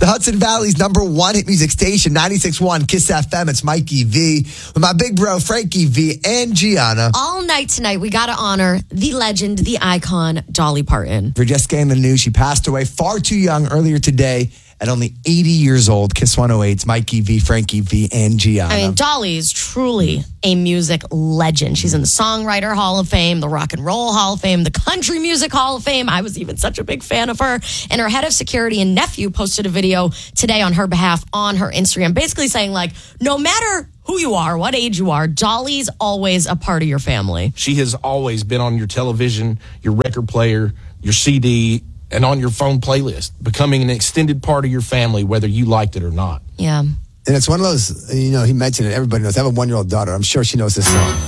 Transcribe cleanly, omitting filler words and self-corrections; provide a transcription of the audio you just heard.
Hudson Valley's #1 hit music station, 96.1 Kiss FM. It's Mikey V with my big bro, Frankie V and Gianna. All night tonight, we got to honor the legend, the icon, Dolly Parton. If you're just getting the news, she passed away far too young earlier today at only 80 years old. Kiss 108's Mikey V, Frankie V, and Gianna. I mean, Dolly is truly a music legend. She's in the Songwriter Hall of Fame, the Rock and Roll Hall of Fame, the Country Music Hall of Fame. I was even such a big fan of her. And her head of security and nephew posted a video today on her behalf on her Instagram, basically saying, like, no matter who you are, what age you are, Dolly's always a part of your family. She has always been on your television, your record player, your CD, and on your phone playlist, becoming an extended part of your family, whether you liked it or not. Yeah. And it's one of those, he mentioned it, everybody knows. I have a 1-year-old daughter. I'm sure she knows this song.